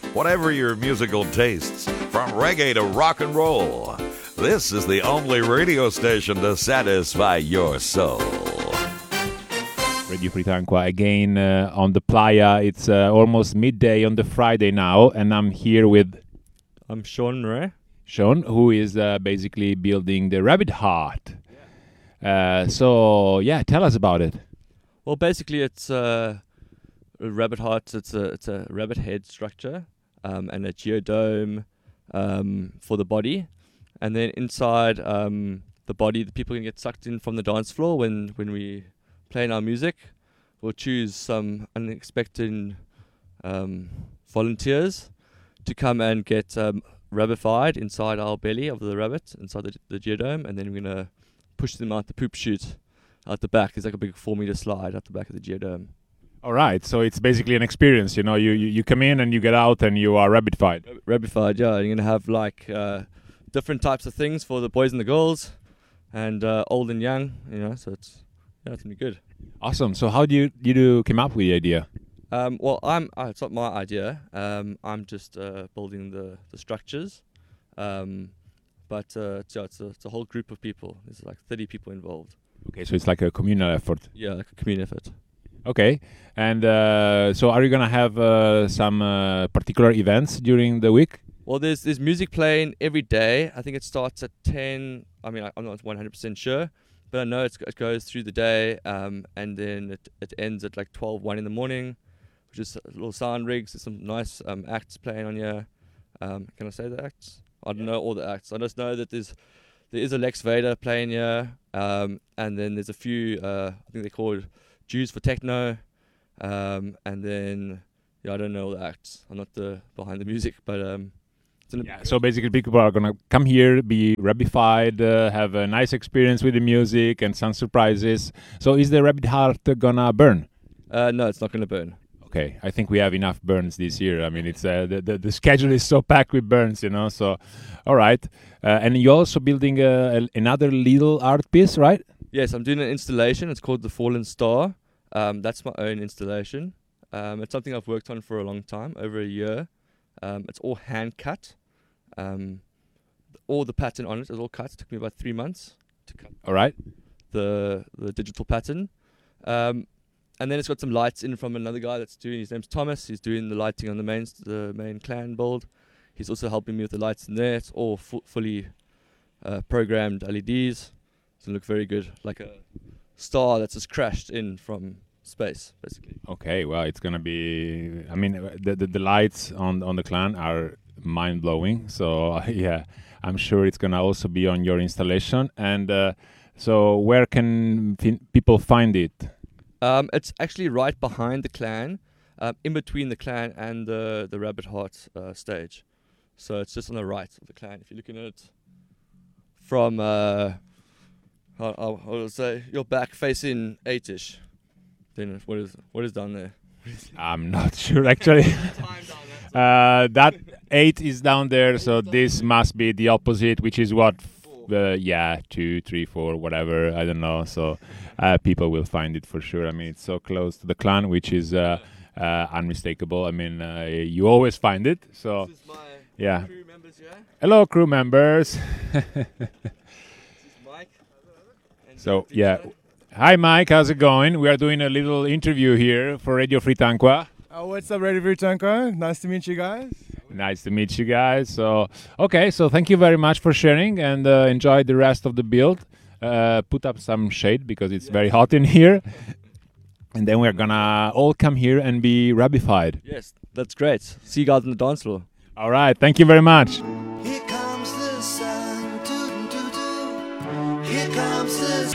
Whatever your musical tastes, from reggae to rock and roll, this is the only radio station to satisfy your soul. Radio Free Tanqua again on the playa. It's almost midday on the Friday now, and I'm here with... I'm Sean Murray. Sean, who is basically building the Rabbit Heart. So, tell us about it. Well, basically it's a Rabbit Heart. It's a rabbit head structure and a geodome for the body. And then inside the body, the people can get sucked in from the dance floor when we... playing our music. We'll choose some unexpected volunteers to come and get rabbified inside our belly of the rabbit, inside the geodome, and then we're going to push them out the poop chute out the back. There's like a big 4-meter slide out the back of the geodome. All right, so it's basically an experience, you know, you come in and you get out and you are rabbified. Rabbified, yeah. You're going to have like different types of things for the boys and the girls, and old and young, you know, so it's going to be good. Awesome. So how do you come up with the idea? Well, it's not my idea. I'm just building the structures. But it's a whole group of people. There's like 30 people involved. Okay, so it's like a communal effort. Yeah, like a communal effort. Okay. And so are you going to have some particular events during the week? Well, there's music playing every day. I think it starts at 10. I mean, I'm not 100% sure. But I know it goes through the day, and then it ends at like 1 in the morning, which is little sound rigs. There's some nice acts playing on here. Can I say the acts? I don't know all the acts. I just know that there is a Lex Vader playing here, and then there's a few, I think they're called Jews for Techno, and then, I don't know all the acts. I'm not behind the music, but... so basically people are going to come here, be rabbified, have a nice experience with the music and some surprises. So is the Rabbit Heart going to burn? No, it's not going to burn. Okay, I think we have enough burns this year. I mean, it's the schedule is so packed with burns, you know. So, all right. And you're also building another little art piece, right? Yes, I'm doing an installation. It's called The Fallen Star. That's my own installation. It's something I've worked on for a long time, over a year. It's all hand cut. All the pattern on it is all cut. It took me about 3 months to cut. All right. The digital pattern. And then it's got some lights in from another guy that's doing. His name's Thomas. He's doing the lighting on the main clan build. He's also helping me with the lights in there. It's all fully programmed LEDs. So it look very good, like a star that's just crashed in from space, basically. Okay, well, it's gonna be. I mean, the lights on the clan are mind-blowing. So I'm sure it's gonna also be on your installation. And so where can people find it? It's actually right behind the clan, in between the clan and the Rabbit Heart stage. So it's just on the right of the clan. If you're looking at it from, I'll say, your back facing 8-ish, then what is down there? I'm not sure, actually. That 8 is down there, so this must be the opposite, which is what? 2, 3, 4, whatever, I don't know. So people will find it for sure. I mean, it's so close to the clan, which is unmistakable. I mean, you always find it. So this is my crew members here. Hello, crew members. This is Mike. So hi Mike, how's it going? We are doing a little interview here for Radio Free Tanqua. What's up, Radio Free Tanqua? Nice to meet you guys. Nice to meet you guys. So, okay, so thank you very much for sharing, and enjoy the rest of the build. Put up some shade because it's very hot in here. And then we're gonna all come here and be rabbified. Yes, that's great. See you guys on the dance floor. All right, thank you very much. Here comes the sun. Here comes the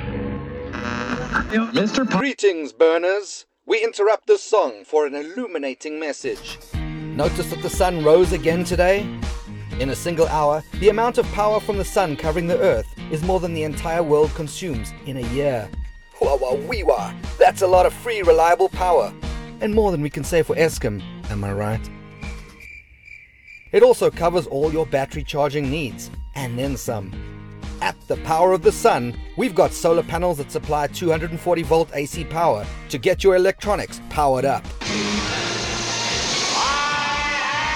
Mr. Greetings, burners. We interrupt this song for an illuminating message. Notice that the sun rose again today? In a single hour, the amount of power from the sun covering the earth is more than the entire world consumes in a year. Wah-wah-wee-wah, that's a lot of free, reliable power. And more than we can say for Eskom, am I right? It also covers all your battery charging needs, and then some. At the power of the sun, we've got solar panels that supply 240 volt AC power to get your electronics powered up.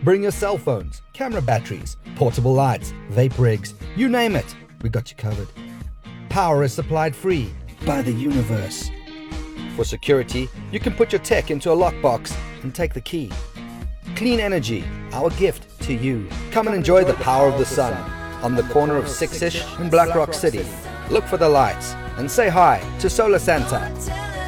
Bring your cell phones, camera batteries, portable lights, vape rigs, you name it, we got you covered. Power is supplied free by the universe. For security, you can put your tech into a lockbox and take the key. Clean energy, our gift to you. Come and enjoy the power of the sun on the corner of 6ish and Black Rock City. Look for the lights and say hi to Solar Santa.